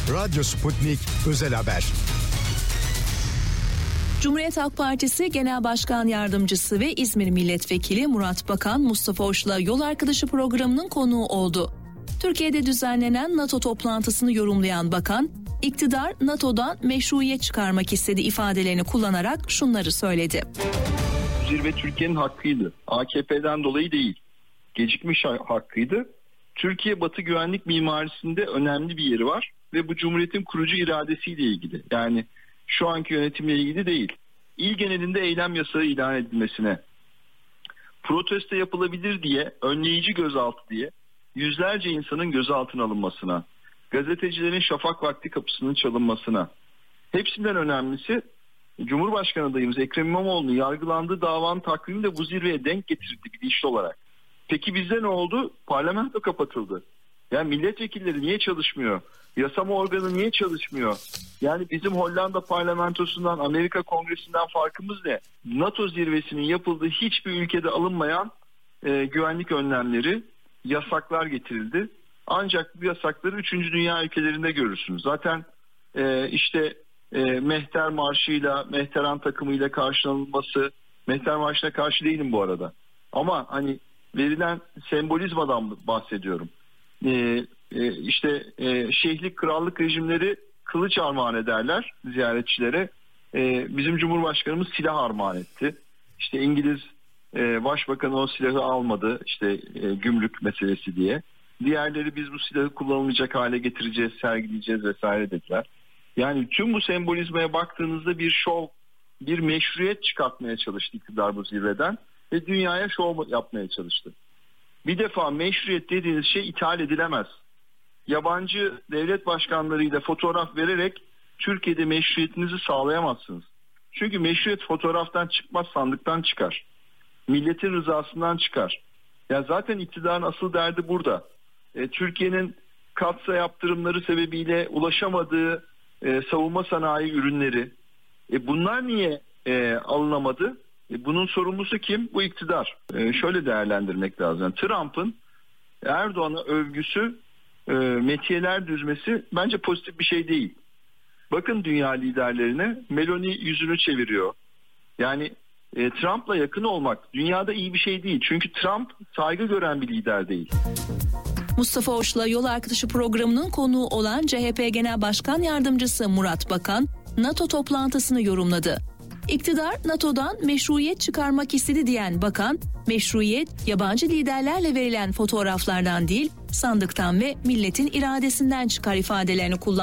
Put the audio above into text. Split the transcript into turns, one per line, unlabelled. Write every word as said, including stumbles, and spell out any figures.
Radyo Sputnik Özel Haber.
Cumhuriyet Halk Partisi Genel Başkan Yardımcısı ve İzmir Milletvekili Murat Bakan, Mustafa Hoş'la Yol Arkadaşı programının konuğu oldu. Türkiye'de düzenlenen NATO toplantısını yorumlayan bakan, iktidar NATO'dan meşruiyet çıkarmak istediği ifadelerini kullanarak şunları söyledi.
Zirve Türkiye'nin hakkıydı. A K P'den dolayı değil. Gecikmiş hakkıydı. Türkiye Batı güvenlik mimarisinde önemli bir yeri var ve bu Cumhuriyet'in kurucu iradesiyle ilgili. Yani şu anki yönetimle ilgili değil. İl genelinde eylem yasağı ilan edilmesine, protesto yapılabilir diye, önleyici gözaltı diye yüzlerce insanın gözaltına alınmasına, gazetecilerin şafak vakti kapısının çalınmasına, hepsinden önemlisi Cumhurbaşkanı adayımız Ekrem İmamoğlu'nun yargılandığı davanın takvimi de bu zirveye denk getirildi bilinçli olarak. Peki bizde ne oldu? Parlamento kapatıldı. Yani milletvekilleri niye çalışmıyor? Yasama organı niye çalışmıyor? Yani bizim Hollanda parlamentosundan, Amerika kongresinden farkımız ne? NATO zirvesinin yapıldığı hiçbir ülkede alınmayan e, güvenlik önlemleri, yasaklar getirildi. Ancak bu yasakları üçüncü dünya ülkelerinde görürsünüz. Zaten e, işte e, Mehter Marşı'yla, Mehteran takımıyla karşılanılması, Mehter Marşı'na karşı değilim bu arada. Ama hani verilen sembolizmadan bahsediyorum. Ee, e, işte e, şeyhlik, krallık rejimleri kılıç armağan ederler ziyaretçilere. Ee, bizim Cumhurbaşkanımız silah armağan etti. İşte İngiliz e, Başbakanı o silahı almadı, işte e, gümrük meselesi diye. Diğerleri biz bu silahı kullanılmayacak hale getireceğiz, sergileyeceğiz vesaire dediler. Yani tüm bu sembolizmaya baktığınızda bir şov, bir meşruiyet çıkartmaya çalıştı iktidar bu zirveden ve dünyaya şov yapmaya çalıştı. Bir defa meşruiyet dediğiniz şey ithal edilemez. Yabancı devlet başkanlarıyla fotoğraf vererek Türkiye'de meşruiyetinizi sağlayamazsınız. Çünkü meşruiyet fotoğraftan çıkmaz, sandıktan çıkar. Milletin rızasından çıkar. Ya zaten iktidarın asıl derdi burada. E, Türkiye'nin katsa yaptırımları sebebiyle ulaşamadığı e, savunma sanayi ürünleri. E, bunlar niye e, alınamadı? E, bunun sorumlusu kim? Bu iktidar. E, şöyle değerlendirmek lazım. Yani Trump'ın Erdoğan'a övgüsü, e, metiyeler düzmesi bence pozitif bir şey değil. Bakın dünya liderlerine, Meloni yüzünü çeviriyor. Yani e, Trump'la yakın olmak dünyada iyi bir şey değil. Çünkü Trump saygı gören bir lider değil.
Mustafa Hoş'la Yol Arkadaşı programının konuğu olan C H P Genel Başkan Yardımcısı Murat Bakan, NATO toplantısını yorumladı. İktidar NATO'dan meşruiyet çıkarmak istedi diyen bakan, meşruiyet yabancı liderlerle verilen fotoğraflardan değil, sandıktan ve milletin iradesinden çıkar ifadelerini kullandı.